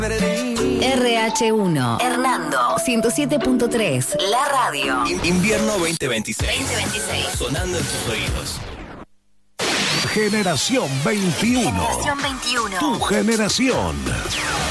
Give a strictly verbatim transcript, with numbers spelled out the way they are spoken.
R H uno, Hernando, ciento siete punto tres, la radio. Invierno veinte veintiséis. veinte veintiséis. Sonando en tus oídos. Generación veintiuno. Generación veintiuno. Tu generación.